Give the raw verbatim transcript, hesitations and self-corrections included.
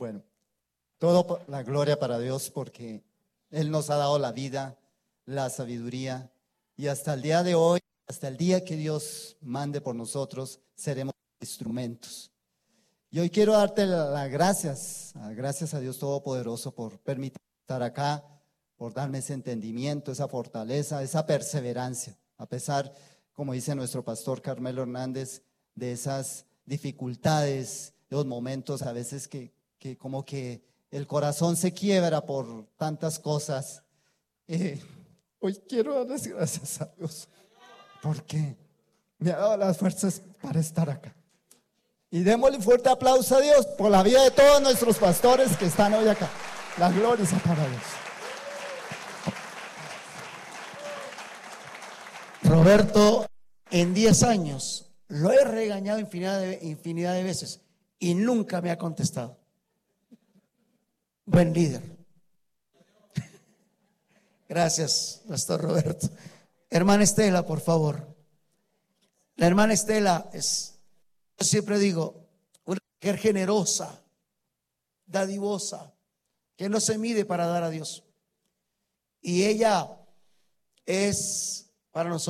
Bueno, todo por- la gloria para Dios porque Él nos ha dado la vida, la sabiduría y hasta el día de hoy, hasta el día que Dios mande por nosotros, seremos instrumentos. Y hoy quiero darte las gracias, ah, gracias a Dios Todopoderoso por permitirme estar acá, por darme ese entendimiento, esa fortaleza, esa perseverancia, a pesar, como dice nuestro pastor Carmelo Hernández, de esas dificultades, de los momentos a veces que, que como que el corazón se quiebra por tantas cosas. Eh, hoy quiero darles gracias a Dios porque me ha dado las fuerzas para estar acá. Y démosle un fuerte aplauso a Dios por la vida de todos nuestros pastores que están hoy acá. La gloria sea para Dios. Roberto, en diez años lo he regañado infinidad de, infinidad de veces y nunca me ha contestado. Buen líder. Gracias, Pastor Roberto. Hermana Estela, por favor. La hermana Estela es, yo siempre digo, una mujer generosa, dadivosa, que no se mide para dar a Dios. Y ella es para nosotros